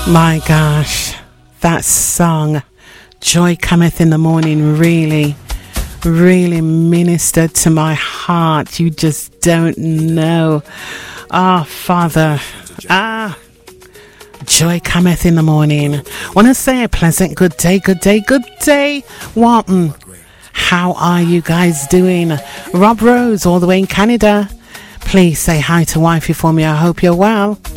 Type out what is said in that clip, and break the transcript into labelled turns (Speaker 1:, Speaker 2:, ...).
Speaker 1: My gosh, that song, Joy Cometh in the Morning, really ministered to my heart. You just don't know. Ah, Father, joy cometh in the morning. Want to say a pleasant good day, Walton. How are you guys doing? Rob Rose, all the way in Canada. Please say hi to wifey for me. I hope you're well.